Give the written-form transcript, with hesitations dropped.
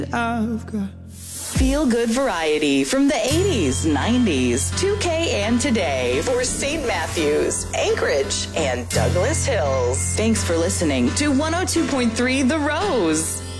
I've got. Feel good variety from the 80s, 90s, 2K and today for St. Matthews, Anchorage, and Douglas Hills. Thanks for listening to 102.3 The Rose.